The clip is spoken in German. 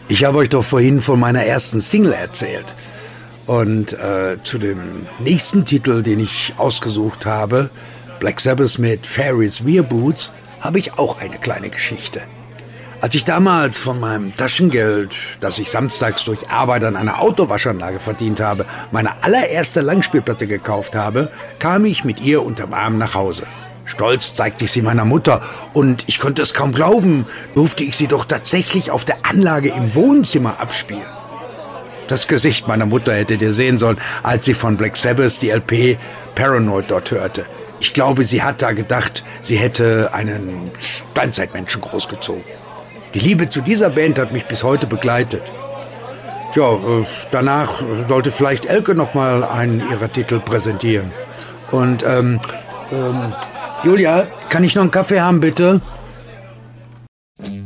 Ich habe euch doch vorhin von meiner ersten Single erzählt. Und zu dem nächsten Titel, den ich ausgesucht habe, Black Sabbath mit Ferris Wheelboots, habe ich auch eine kleine Geschichte. Als ich damals von meinem Taschengeld, das ich samstags durch Arbeit an einer Autowaschanlage verdient habe, meine allererste Langspielplatte gekauft habe, kam ich mit ihr unterm Arm nach Hause. Stolz zeigte ich sie meiner Mutter und ich konnte es kaum glauben, durfte ich sie doch tatsächlich auf der Anlage im Wohnzimmer abspielen. Das Gesicht meiner Mutter hättet ihr sehen sollen, als sie von Black Sabbath die LP Paranoid dort hörte. Ich glaube, sie hat da gedacht, sie hätte einen Steinzeitmenschen großgezogen. Die Liebe zu dieser Band hat mich bis heute begleitet. Ja, danach sollte vielleicht Elke noch mal einen ihrer Titel präsentieren. Und, Julia, kann ich noch einen Kaffee haben, bitte?